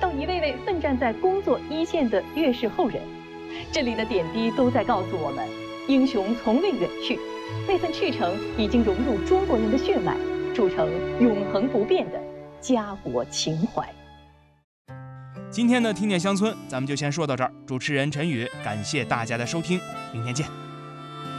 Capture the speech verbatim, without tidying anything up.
到一位位奋战在工作一线的烈士后人。这里的点滴都在告诉我们，英雄从未远去，那份赤诚已经融入中国人的血脉，铸成永恒不变的家国情怀。 今天的听见乡村咱们就先说到这儿，主持人陈宇，感谢大家的收听，明天见。